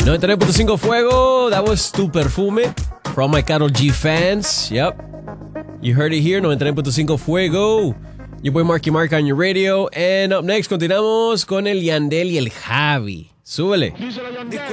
99.5 Fuego. That was Tu Perfume from my Karol G fans. Yep. You heard it here, 99.5 Fuego. Your boy Marky Mark on your radio. And up next, continuamos con el Yandel y el Javi. Súbele. Díselo, Yandel.